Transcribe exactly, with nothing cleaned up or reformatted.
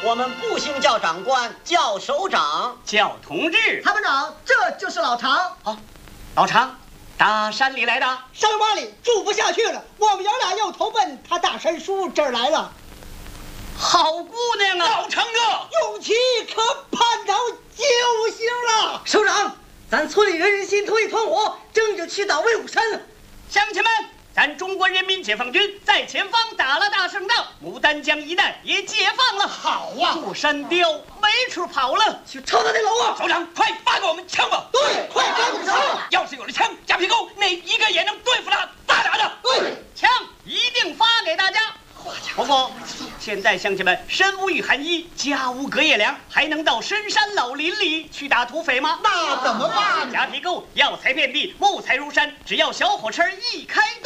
我们不兴叫长官，叫首长， 叫同志。 参谋长，这就是老常。 好，老常，大山里来的。 山洼里住不下去了，我们爷俩又投奔他大山叔这儿来了。 好姑娘啊， 老常啊， 勇气可盼到救星了。 首长，咱村里人人心头一团火，正就去打威武山了。 乡亲们，咱中国人民解放军在前方打了大胜仗，牡丹江一带也解放了。 好啊， 过山雕没处跑了， 去抄他那楼啊！ 首长，快发给我们枪吧！ 对，快发给我们枪！ 要是有了枪，夹皮沟哪一个也能对付他，大大的。 对， 枪一定发给大家。不过，现在乡亲们身无御寒衣，家无隔夜粮，还能到深山老林里去打土匪吗？ 那怎么办？ 夹皮沟药材遍地，木材如山，只要小火车一开动。